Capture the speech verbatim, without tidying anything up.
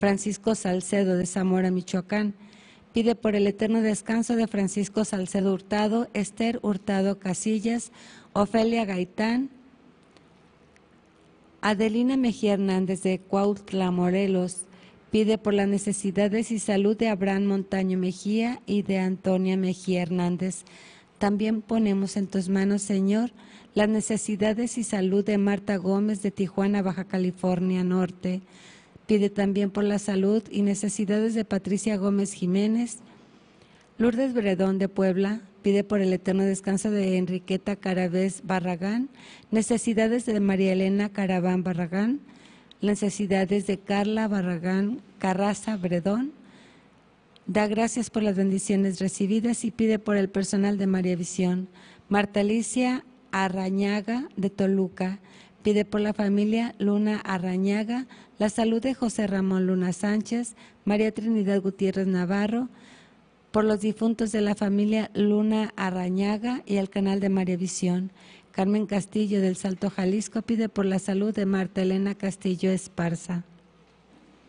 Francisco Salcedo de Zamora, Michoacán. Pide por el eterno descanso de Francisco Salcedo Hurtado, Esther Hurtado Casillas, Ofelia Gaitán, Adelina Mejía Hernández de Cuautla, Morelos. Pide por las necesidades y salud de Abraham Montaño Mejía y de Antonia Mejía Hernández. También ponemos en tus manos, Señor, las necesidades y salud de Marta Gómez de Tijuana, Baja California Norte. Pide también por la salud y necesidades de Patricia Gómez Jiménez. Lourdes Bredón de Puebla pide por el eterno descanso de Enriqueta Carabés Barragán, necesidades de María Elena Caraván Barragán, necesidades de Carla Barragán Carraza Bredón. Da gracias por las bendiciones recibidas y pide por el personal de María Visión. Marta Alicia Arrañaga de Toluca pide por la familia Luna Arrañaga, la salud de José Ramón Luna Sánchez, María Trinidad Gutiérrez Navarro, por los difuntos de la familia Luna Arrañaga y el canal de María Visión. Carmen Castillo del Salto, Jalisco pide por la salud de Marta Elena Castillo Esparza.